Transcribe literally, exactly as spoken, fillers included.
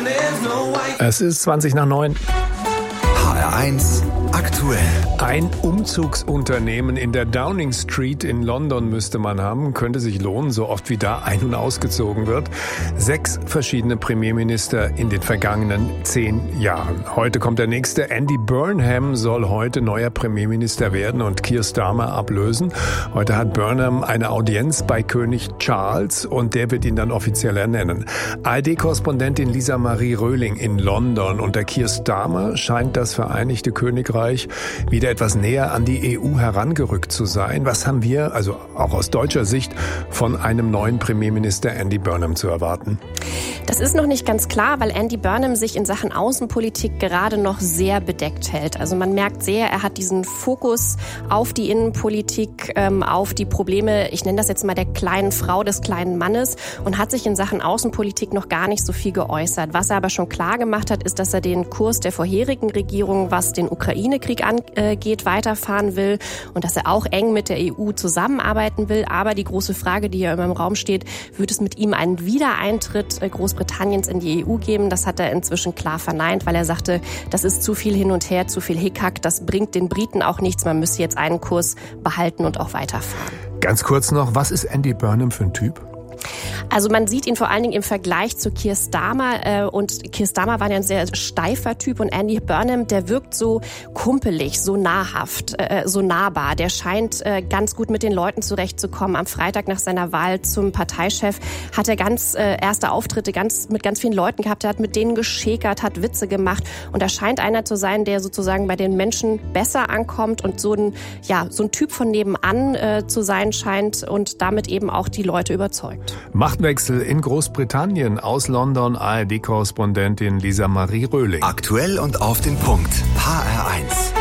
Es ist zwanzig nach neun. H R eins aktuell. Ein Umzugsunternehmen in der Downing Street in London müsste man haben. Könnte sich lohnen, so oft wie da ein- und ausgezogen wird. Sechs verschiedene Premierminister in den vergangenen zehn Jahren. Heute kommt der nächste. Andy Burnham soll heute neuer Premierminister werden und Keir Starmer ablösen. Heute hat Burnham eine Audienz bei König Charles und der wird ihn dann offiziell ernennen. A R D-Korrespondentin Lisa Marie Röhling in London. Unter Keir Starmer scheint das Vereinigte Königreich wieder etwas näher an die E U herangerückt zu sein. Was haben wir, also auch aus deutscher Sicht, von einem neuen Premierminister Andy Burnham zu erwarten? Das ist noch nicht ganz klar, weil Andy Burnham sich in Sachen Außenpolitik gerade noch sehr bedeckt hält. Also man merkt sehr, er hat diesen Fokus auf die Innenpolitik, ähm, auf die Probleme, ich nenne das jetzt mal der kleinen Frau, des kleinen Mannes, und hat sich in Sachen Außenpolitik noch gar nicht so viel geäußert. Was er aber schon klar gemacht hat, ist, dass er den Kurs der vorherigen Regierung, was den Ukraine-Krieg angeht, weiterfahren will und dass er auch eng mit der E U zusammenarbeiten will. Aber die große Frage, die ja immer im Raum steht, wird es mit ihm einen Wiedereintritt Großbritanniens in die E U geben? Das hat er inzwischen klar verneint, weil er sagte, das ist zu viel hin und her, zu viel Hickhack, das bringt den Briten auch nichts. Man müsse jetzt einen Kurs behalten und auch weiterfahren. Ganz kurz noch, was ist Andy Burnham für ein Typ? Also man sieht ihn vor allen Dingen im Vergleich zu Keir Starmer äh, und Keir Starmer war ja ein sehr steifer Typ und Andy Burnham, der wirkt so kumpelig, so nahrhaft, äh, so nahbar. Der scheint äh, ganz gut mit den Leuten zurechtzukommen. Am Freitag nach seiner Wahl zum Parteichef hat er ganz äh, erste Auftritte ganz mit ganz vielen Leuten gehabt. Er hat mit denen geschäkert, hat Witze gemacht und er scheint einer zu sein, der sozusagen bei den Menschen besser ankommt und so ein ja so ein Typ von nebenan äh, zu sein scheint und damit eben auch die Leute überzeugt. Machtwechsel in Großbritannien. Aus London A R D-Korrespondentin Lisa Marie Röhling. Aktuell und auf den Punkt. H R eins.